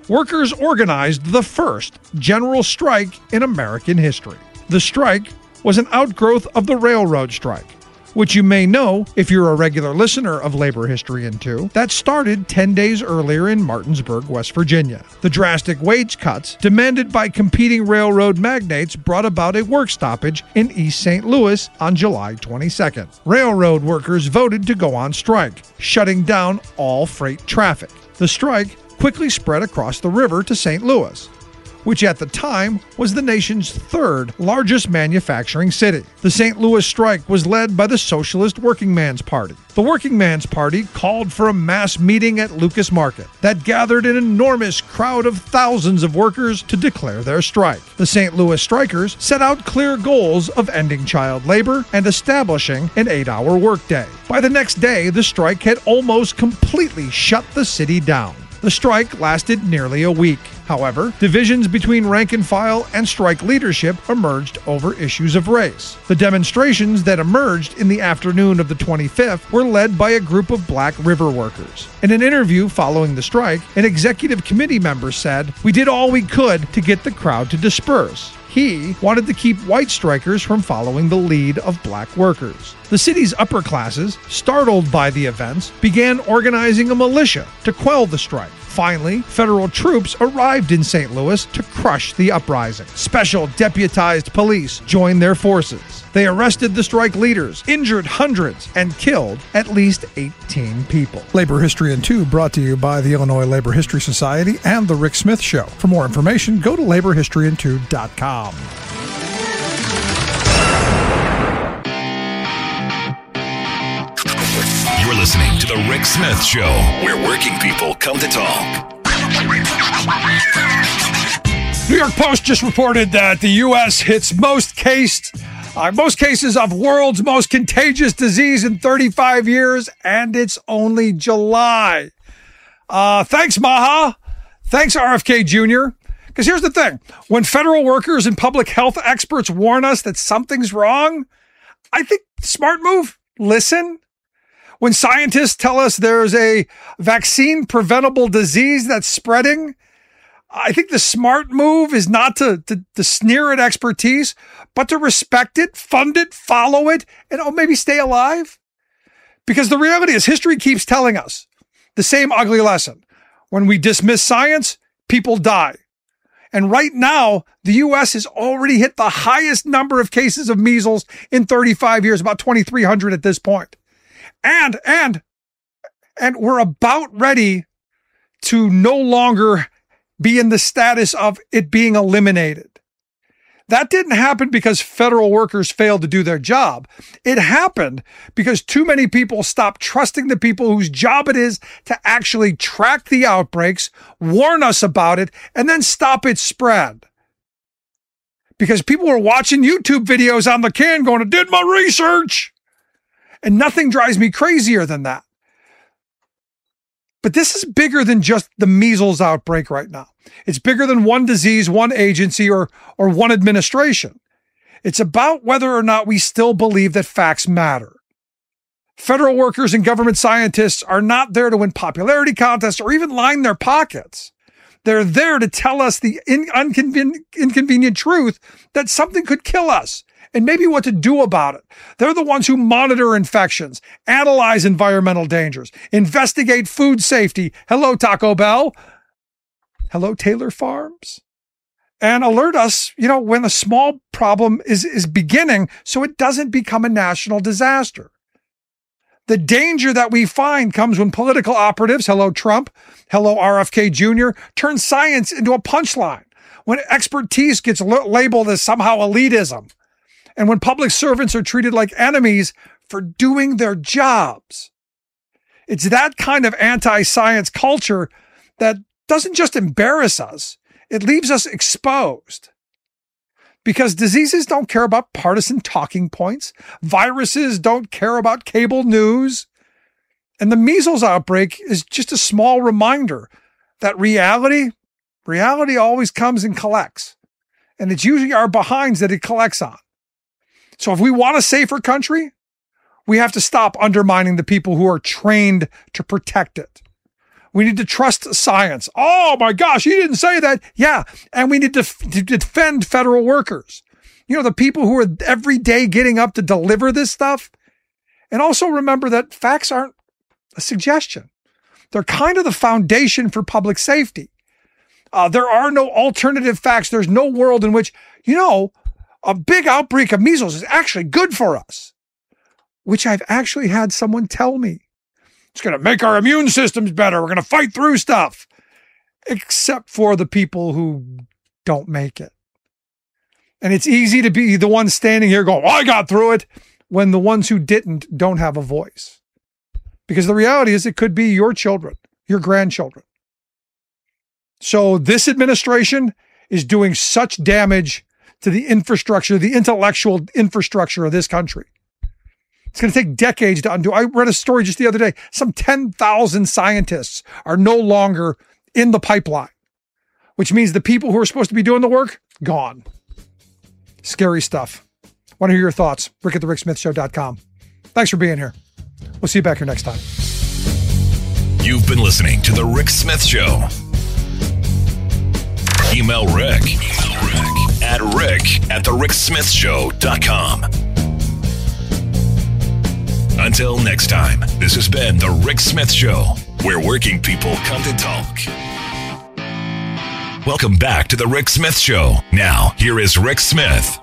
workers organized the first general strike in American history. The strike was an outgrowth of the railroad strike, which you may know if you're a regular listener of Labor History in Two, that started ten days earlier in Martinsburg, West Virginia. The drastic wage cuts demanded by competing railroad magnates brought about a work stoppage in East Saint Louis on July twenty-second. Railroad workers voted to go on strike, shutting down all freight traffic. The strike quickly spread across the river to Saint Louis, which at the time was the nation's third largest manufacturing city. The Saint Louis strike was led by the Socialist Working Man's Party. The Working Man's Party called for a mass meeting at Lucas Market that gathered an enormous crowd of thousands of workers to declare their strike. The Saint Louis strikers set out clear goals of ending child labor and establishing an eight-hour workday. By the next day, the strike had almost completely shut the city down. The strike lasted nearly a week. However, divisions between rank and file and strike leadership emerged over issues of race. The demonstrations that emerged in the afternoon of the twenty-fifth were led by a group of black river workers. In an interview following the strike, an executive committee member said, "We did all we could to get the crowd to disperse." He wanted to keep white strikers from following the lead of black workers. The city's upper classes, startled by the events, began organizing a militia to quell the strike. Finally, federal troops arrived in Saint Louis to crush the uprising. Special deputized police joined their forces. They arrested the strike leaders, injured hundreds, and killed at least eighteen people. Labor History in Two brought to you by the Illinois Labor History Society and The Rick Smith Show. For more information, go to labor history in two dot com. You're listening to The Rick Smith Show, where working people come to talk. New York Post just reported that the U S hits most case, uh, most cases of world's most contagious disease in thirty-five years, and it's only July. Uh, thanks, Maha. Thanks, R F K Junior Because here's the thing. When federal workers and public health experts warn us that something's wrong, I think smart move, listen. When scientists tell us there's a vaccine preventable disease that's spreading, I think the smart move is not to, to, to sneer at expertise, but to respect it, fund it, follow it, and oh, maybe stay alive. Because the reality is history keeps telling us the same ugly lesson. When we dismiss science, people die. And right now, the U S has already hit the highest number of cases of measles in thirty-five years, about twenty-three hundred at this point. And, and, and we're about ready to no longer be in the status of it being eliminated. That didn't happen because federal workers failed to do their job. It happened because too many people stopped trusting the people whose job it is to actually track the outbreaks, warn us about it, and then stop its spread. Because people were watching YouTube videos on the can going, I did my research. And nothing drives me crazier than that. But this is bigger than just the measles outbreak right now. It's bigger than one disease, one agency, or, or one administration. It's about whether or not we still believe that facts matter. Federal workers and government scientists are not there to win popularity contests or even line their pockets. They're there to tell us the in- unconven- inconvenient truth that something could kill us, and maybe what to do about it. They're the ones who monitor infections, analyze environmental dangers, investigate food safety. Hello, Taco Bell. Hello, Taylor Farms. And alert us, you know, when a small problem is, is beginning so it doesn't become a national disaster. The danger that we find comes when political operatives, hello, Trump, hello, R F K Junior, turn science into a punchline, when expertise gets l- labeled as somehow elitism, and when public servants are treated like enemies for doing their jobs. It's that kind of anti-science culture that doesn't just embarrass us, it leaves us exposed. Because diseases don't care about partisan talking points. Viruses don't care about cable news. And the measles outbreak is just a small reminder that reality, reality always comes and collects. And it's usually our behinds that it collects on. So if we want a safer country, we have to stop undermining the people who are trained to protect it. We need to trust science. Oh my gosh, he didn't say that. Yeah. And we need to, to defend federal workers. You know, the people who are every day getting up to deliver this stuff. And also remember that facts aren't a suggestion. They're kind of the foundation for public safety. Uh, there are no alternative facts. There's no world in which, you know, a big outbreak of measles is actually good for us, which I've actually had someone tell me. It's going to make our immune systems better. We're going to fight through stuff, except for the people who don't make it. And it's easy to be the one standing here going, well, I got through it, when the ones who didn't don't have a voice. Because the reality is it could be your children, your grandchildren. So this administration is doing such damage to the infrastructure, the intellectual infrastructure of this country. It's going to take decades to undo. I read a story just the other day. Some ten thousand scientists are no longer in the pipeline, which means the people who are supposed to be doing the work, gone. Scary stuff. Want to hear your thoughts? Rick at the rick smith show dot com. Thanks for being here. We'll see you back here next time. You've been listening to The Rick Smith Show. Email Rick, Email Rick at rick at the rick smith show dot com. Until next time, this has been The Rick Smith Show, where working people come to talk. Welcome back to The Rick Smith Show. Now, here is Rick Smith.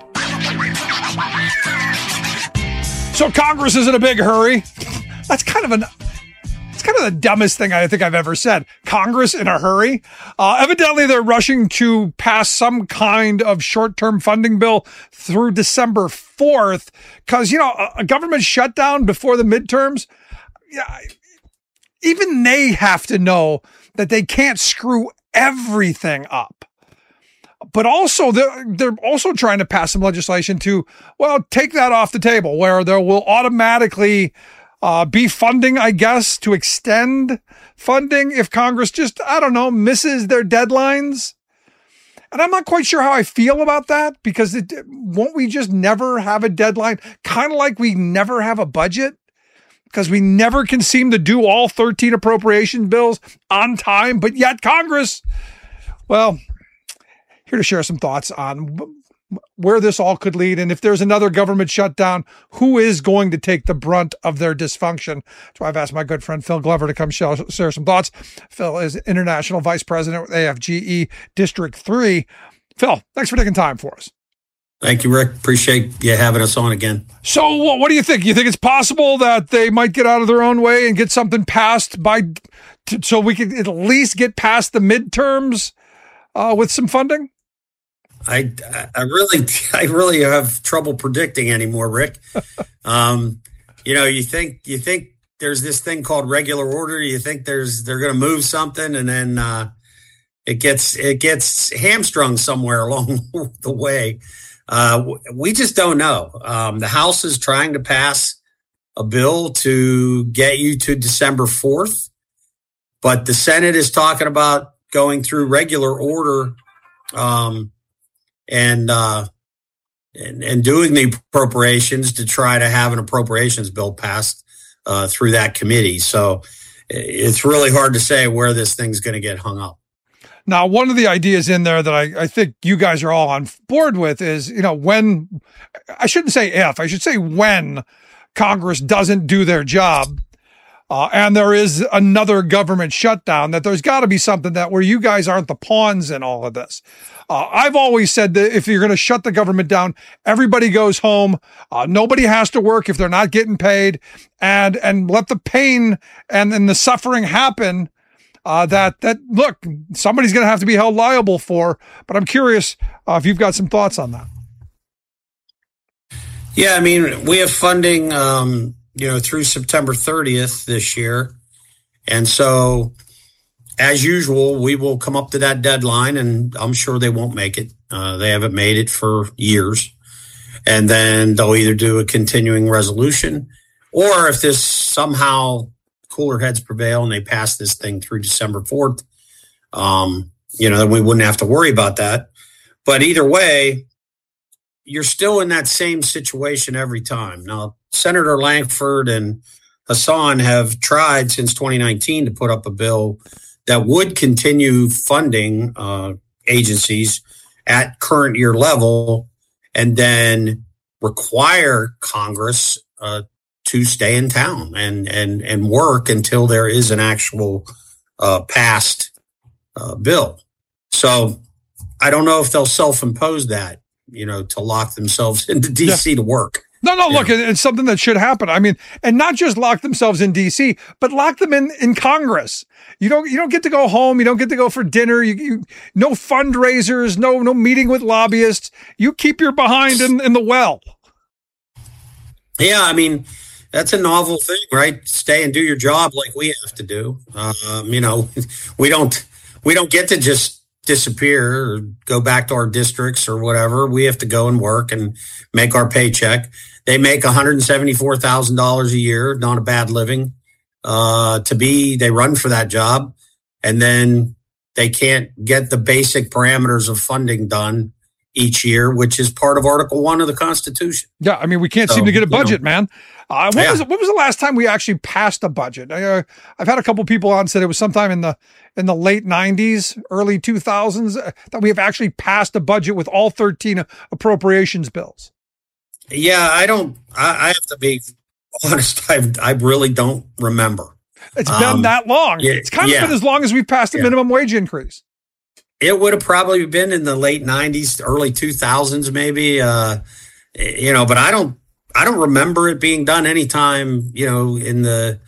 So Congress is in a big hurry. That's kind of an, it's kind of the dumbest thing I think I've ever said. Congress in a hurry. Uh, evidently, they're rushing to pass some kind of short-term funding bill through December fourth because, you know, a, a government shutdown before the midterms, yeah, even they have to know that they can't screw everything up. But also, they're, they're also trying to pass some legislation to, well, take that off the table, where there will automatically uh, be funding, I guess, to extend funding if Congress just, I don't know, misses their deadlines. And I'm not quite sure how I feel about that, because it, won't we just never have a deadline? Kind of like we never have a budget, because we never can seem to do all thirteen appropriation bills on time, but yet Congress, well, here to share some thoughts on where this all could lead. And if there's another government shutdown, who is going to take the brunt of their dysfunction? So I've asked my good friend Phil Glover to come share, share some thoughts. Phil is International Vice President with A F G E District three. Phil, thanks for taking time for us. Thank you, Rick. Appreciate you having us on again. So what do you think? You think it's possible that they might get out of their own way and get something passed by, t- so we could at least get past the midterms uh, with some funding? I, I really, I really have trouble predicting anymore, Rick. um, you know, you think, you think there's this thing called regular order. You think there's, they're going to move something, and then uh, it gets, it gets hamstrung somewhere along the way. Uh, we just don't know. Um, the House is trying to pass a bill to get you to December fourth, but the Senate is talking about going through regular order. Um, And, uh, and, and doing the appropriations to try to have an appropriations bill passed, uh, through that committee. So it's really hard to say where this thing's going to get hung up. Now, one of the ideas in there that I, I think you guys are all on board with is, you know, when, I shouldn't say if, I should say when Congress doesn't do their job, Uh, and there is another government shutdown, that there's got to be something that where you guys aren't the pawns in all of this. Uh, I've always said that if you're going to shut the government down, everybody goes home. Uh, nobody has to work if they're not getting paid, and, and let the pain and, and the suffering happen. Uh, that, that look, somebody's going to have to be held liable for, but I'm curious uh, if you've got some thoughts on that. Yeah. I mean, we have funding, um, you know, through September thirtieth this year. And so, as usual, we will come up to that deadline, and I'm sure they won't make it. Uh, they haven't made it for years. And then they'll either do a continuing resolution, or if this somehow cooler heads prevail and they pass this thing through December fourth, um, you know, then we wouldn't have to worry about that. But either way, you're still in that same situation every time. Now, Senator Lankford and Hassan have tried since twenty nineteen to put up a bill that would continue funding uh, agencies at current year level and then require Congress uh, to stay in town and, and, and work until there is an actual uh, passed uh, bill. So I don't know if they'll self-impose that, you know, to lock themselves into D C yeah. to work. No, no, look, know. It's something that should happen. I mean, and not just lock themselves in D C, but lock them in, in Congress. You don't you don't get to go home. You don't get to go for dinner. You, you no fundraisers, no no meeting with lobbyists. You keep your behind in, in the well. Yeah, I mean, that's a novel thing, right? Stay and do your job like we have to do. Um, you know, we don't we don't get to just disappear or go back to our districts or whatever. We have to go and work and make our paycheck. They make one hundred seventy-four thousand dollars a year, not a bad living. Uh, to be, they run for that job, and then they can't get the basic parameters of funding done each year, which is part of Article One of the Constitution. Yeah, I mean, we can't so, seem to get a budget, you know, man. Uh, what, yeah. was, what was the last time we actually passed a budget? I, uh, I've had a couple people on said it was sometime in the in the late nineties, early two thousands uh, that we have actually passed a budget with all thirteen appropriations bills. Yeah, I don't. I, I have to be honest. I I really don't remember. It's been um, that long. Yeah, it's kind of yeah. been as long as we've passed a yeah. minimum wage increase. It would have probably been in the late nineties, early two thousands, maybe. Uh, you know, but I don't. I don't remember it being done anytime, you know, in the